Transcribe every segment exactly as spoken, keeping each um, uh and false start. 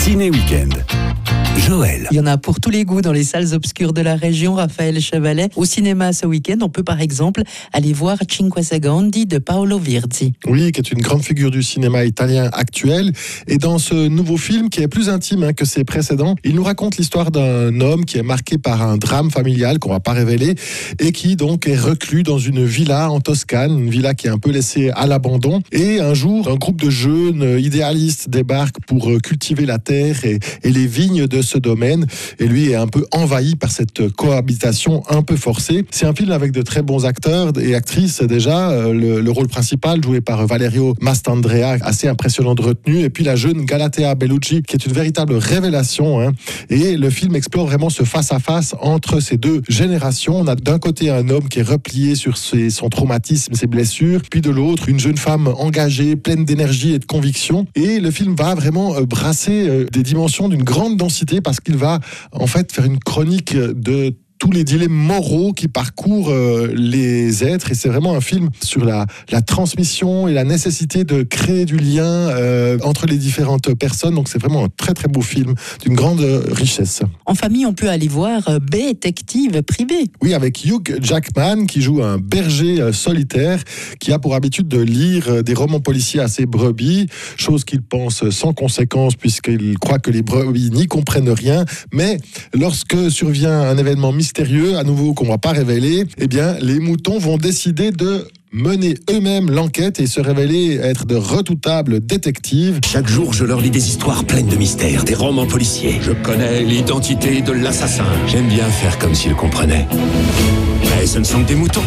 Ciné Week-end. Joël. Il y en a pour tous les goûts dans les salles obscures de la région. Raphaël Chevalet. Au cinéma ce week-end, on peut par exemple aller voir Cinque Secondi de Paolo Virzi. Oui, qui est une grande figure du cinéma italien actuel. Et dans ce nouveau film, qui est plus intime hein, que ses précédents, il nous raconte l'histoire d'un homme qui est marqué par un drame familial qu'on ne va pas révéler et qui donc est reclus dans une villa en Toscane, une villa qui est un peu laissée à l'abandon. Et un jour, un groupe de jeunes idéalistes débarque pour cultiver la terre et, et les vignes de ce domaine, et lui est un peu envahi par cette cohabitation un peu forcée. C'est un film avec de très bons acteurs et actrices déjà, le, le rôle principal joué par Valerio Mastandrea, assez impressionnant de retenue, et puis la jeune Galatea Bellucci qui est une véritable révélation, hein. Et le film explore vraiment ce face-à-face entre ces deux générations. On a d'un côté un homme qui est replié sur ses, son traumatisme, ses blessures, puis de l'autre une jeune femme engagée, pleine d'énergie et de conviction, et le film va vraiment brasser des dimensions d'une grande densité parce qu'il va en fait faire une chronique de tous les dilemmes moraux qui parcourent euh, les êtres, et c'est vraiment un film sur la, la transmission et la nécessité de créer du lien euh, entre les différentes personnes. Donc c'est vraiment un très très beau film d'une grande richesse. En famille, on peut aller voir euh, Détective Privé. Oui, avec Hugh Jackman qui joue un berger euh, solitaire qui a pour habitude de lire euh, des romans policiers à ses brebis, chose qu'il pense sans conséquence puisqu'il croit que les brebis n'y comprennent rien. Mais lorsque survient un événement mystérieux, à nouveau qu'on ne va pas révéler, eh bien, les moutons vont décider de mener eux-mêmes l'enquête et se révéler être de redoutables détectives. Chaque jour, je leur lis des histoires pleines de mystères, des romans policiers. Je connais l'identité de l'assassin. J'aime bien faire comme s'ils comprenaient. Mais ce ne sont que des moutons.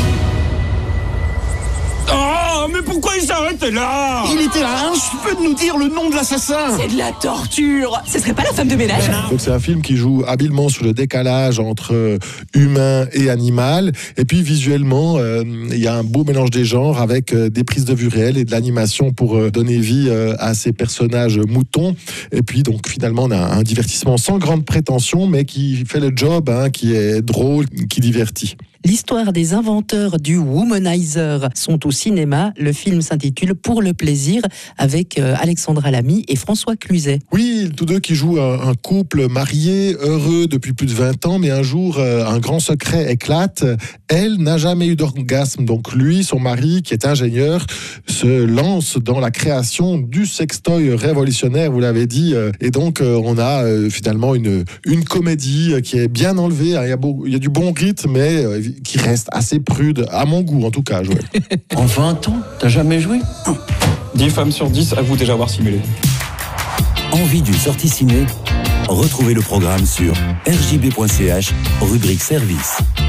Oh, mais pourquoi il s'est arrêté là? Il était là, un cheveu de nous dire le nom de l'assassin. C'est de la torture. Ce serait pas la femme de ménage? Donc c'est un film qui joue habilement sur le décalage entre humain et animal. Et puis visuellement, euh, il y a un beau mélange des genres avec euh, des prises de vue réelles et de l'animation pour euh, donner vie euh, à ces personnages moutons. Et puis donc finalement, on a un divertissement sans grande prétention, mais qui fait le job, hein, qui est drôle, qui divertit. L'histoire des inventeurs du Womanizer sont au cinéma. Le film s'intitule Pour le plaisir avec euh, Alexandra Lamy et François Cluzet. Oui, tous deux qui jouent un, un couple marié, heureux depuis plus de vingt ans, mais un jour, euh, un grand secret éclate. Elle n'a jamais eu d'orgasme. Donc lui, son mari, qui est ingénieur, se lance dans la création du sextoy révolutionnaire, vous l'avez dit. Et donc, euh, on a euh, finalement une, une comédie qui est bien enlevée. Il y a, beau, il y a du bon rythme, mais euh, qui reste assez prude, à mon goût en tout cas, Joël. En vingt ans, t'as jamais joué? dix femmes sur dix avouent déjà avoir simulé. Envie d'une sortie ciné? Retrouvez le programme sur r j b point c h, rubrique service.